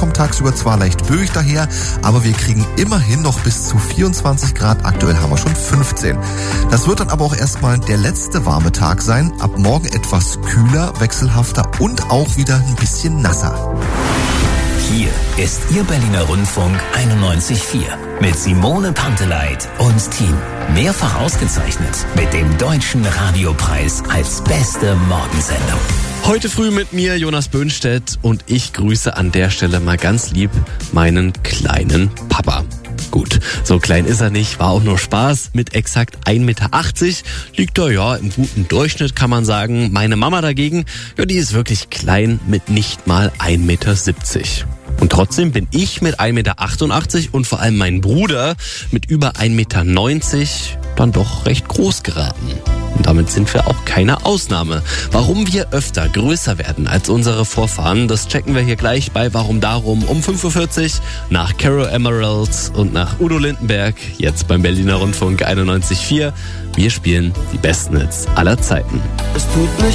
kommt tagsüber zwar leicht böig daher, aber wir kriegen immerhin noch bis zu 24 Grad. Aktuell haben wir schon 15. Das wird dann aber auch erstmal der letzte warme Tag sein. Ab morgen etwas kühler, wechselhafter und auch wieder ein bisschen nasser. Hier ist Ihr Berliner Rundfunk 91.4 mit Simone Panteleit und Team. Mehrfach ausgezeichnet mit dem Deutschen Radiopreis als beste Morgensendung. Heute früh mit mir Jonas Böhnstedt und ich grüße an der Stelle mal ganz lieb meinen kleinen Papa. Gut, so klein ist er nicht, war auch nur Spaß. Mit exakt 1,80 Meter liegt er ja im guten Durchschnitt, kann man sagen. Meine Mama dagegen, ja, die ist wirklich klein mit nicht mal 1,70 Meter. Und trotzdem bin ich mit 1,88 Meter und vor allem mein Bruder mit über 1,90 Meter dann doch recht groß geraten. Und damit sind wir auch keine Ausnahme. Warum wir öfter größer werden als unsere Vorfahren, das checken wir hier gleich bei Warum Darum um 5.40 Uhr nach Caro Emerald und nach Udo Lindenberg, jetzt beim Berliner Rundfunk 91.4. Wir spielen die besten Hits aller Zeiten. Es tut nicht